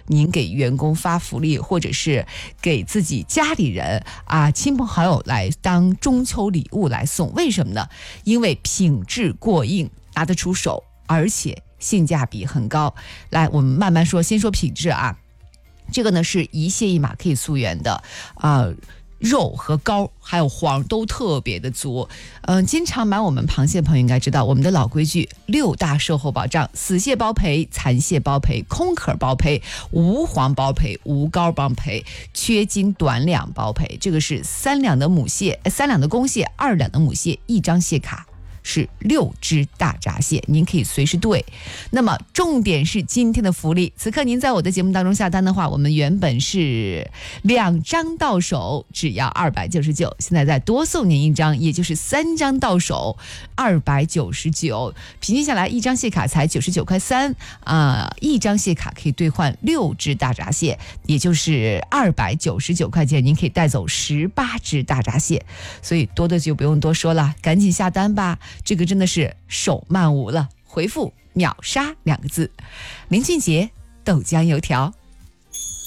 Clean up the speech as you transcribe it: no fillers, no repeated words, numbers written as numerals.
您给员工发福利，或者是给自己家里人亲朋好友来当中秋礼物来送。为什么呢？因为品质过硬，拿得出手，而且性价比很高。来，我们慢慢说，先说品质这个呢是一蟹一马可以溯源的肉和膏还有黄都特别的足。经常买我们螃蟹的朋友应该知道，我们的老规矩6大售后保障：死蟹包赔、残蟹包赔、空壳包赔、无黄包赔、无膏包赔、缺斤短两包赔。这个是3两的公蟹，2两的母蟹，1张蟹卡是6只大闸蟹，您可以随时兑。那么重点是今天的福利，此刻您在我的节目当中下单的话，我们原本是2张到手只要299，现在再多送您1张，也就是3张到手299，平均下来1张蟹卡才99块3，1张蟹卡可以兑换6只大闸蟹，也就是299块钱，您可以带走18只大闸蟹，所以多的就不用多说了，赶紧下单吧。这个真的是手慢无了，回复秒杀2个字。林俊杰豆浆油条。